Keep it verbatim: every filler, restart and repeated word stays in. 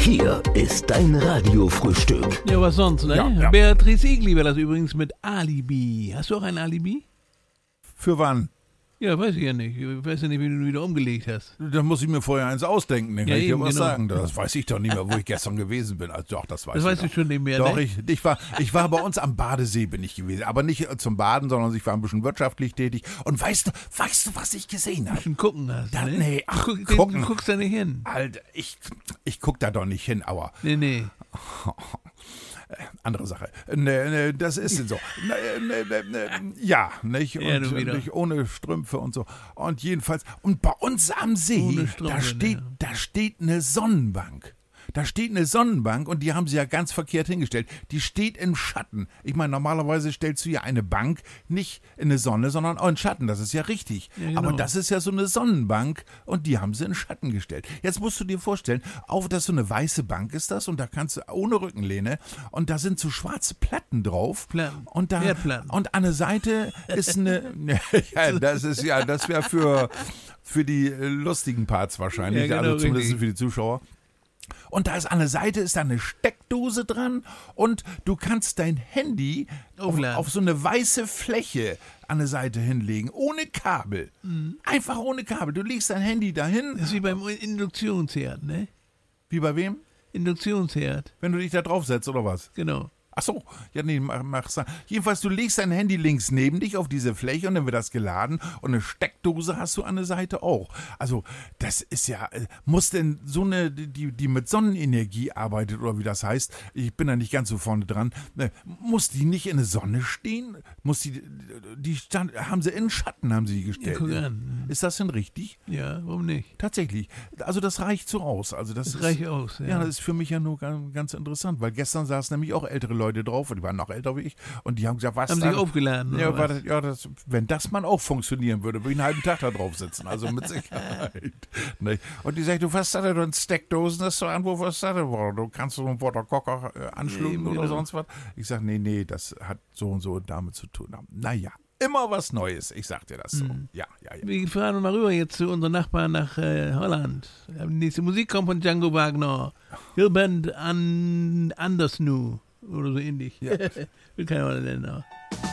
Hier ist dein Radiofrühstück. Ja, was sonst, ne? Ja, ja. Beatrice Egli war das übrigens mit Alibi. Hast du auch ein Alibi? Für wann? Ja, weiß ich ja nicht. Ich weiß ja nicht, wie du wieder umgelegt hast. Da muss ich mir vorher eins ausdenken. Dann Ja, kann ich dir eben, was genau. sagen. Das weiß ich doch nicht mehr, wo ich gestern gewesen bin. Also, doch, das weiß Das ich weißt doch. du schon nicht mehr, Doch, ne? ich, ich, war, ich war bei uns am Badesee bin ich gewesen. Aber nicht zum Baden, sondern ich war ein bisschen wirtschaftlich tätig. Und weißt du, weißt du, was ich gesehen habe? Schon gucken hast, Da- ne? nee, ach, du, guck, gucken. du guckst da nicht hin. Alter, ich, ich guck da doch nicht hin, aber Nee, nee. andere Sache. Ne, ne, das ist so. Ne, ne, ne, ne, ja, nicht? Und, Ja, du wieder. nicht ohne Strümpfe und so. Und jedenfalls, und bei uns am See, Ohne Strümpfe, da steht, ne. da steht eine Sonnenbank. Da steht eine Sonnenbank und die haben sie ja ganz verkehrt hingestellt. Die steht im Schatten. Ich meine, normalerweise stellst du ja eine Bank nicht in die Sonne, sondern auch in Schatten. Das ist ja richtig. Ja, genau. Aber das ist ja so eine Sonnenbank und die haben sie in Schatten gestellt. Jetzt musst du dir vorstellen, auch dass so eine weiße Bank ist das und da kannst du ohne Rückenlehne und da sind so schwarze Platten drauf. Platten. Und da Erdplatten. und an der Seite ist eine ja, das ist ja, das wäre für für die äh, lustigen Parts wahrscheinlich, Ja, genau, also zumindest richtig. für die Zuschauer. Und da ist an der Seite ist da eine Steckdose dran und du kannst dein Handy auf, Aufladen. auf so eine weiße Fläche an der Seite hinlegen, ohne Kabel. Einfach ohne Kabel. Du legst dein Handy dahin. Das ist wie beim Induktionsherd, ne? Wie bei wem? Induktionsherd, Wenn du dich da draufsetzt oder was? genau. Ach so, ja, nee, mach, mach's. Jedenfalls, du legst dein Handy links neben dich auf diese Fläche und dann wird das geladen und eine Steckdose hast du an der Seite auch. Also, das ist ja, äh, muss denn so eine, die, die mit Sonnenenergie arbeitet oder wie das heißt, ich bin da nicht ganz so vorne dran, ne, muss die nicht in der Sonne stehen? Muss die, die stand, haben sie in Schatten, haben sie die gestellt. Ja, guck an. Ist das denn richtig? Ja, warum nicht? Tatsächlich. Also, das reicht so aus. Also, das, Das ist, reicht aus, ja. ja, das ist für mich ja nur ganz, ganz interessant, weil gestern saßen nämlich auch ältere Leute drauf, und die waren noch älter wie ich, und die haben gesagt, was Haben da- sich aufgeladen, Ja, oder war was? das, ja das, wenn das mal auch funktionieren würde, würde ich einen halben Tag da drauf sitzen, also mit Sicherheit. Nicht? Und die sagt, du, was hat er denn Steckdosen, das ist so an, wo was hat er, du kannst so einen Watercocker äh, anschließen Nee, oder genau. sonst was. Ich sag, nee, nee, das hat so und so damit zu tun. Naja, immer was Neues, ich sag dir das so. Mhm. Ja, ja, ja. Wir fahren mal rüber jetzt zu unseren Nachbarn nach äh, Holland. Die nächste Musik kommt von Django Wagner. Hilband an Andersnu oder so ähnlich. Ja. Will kein Holländer.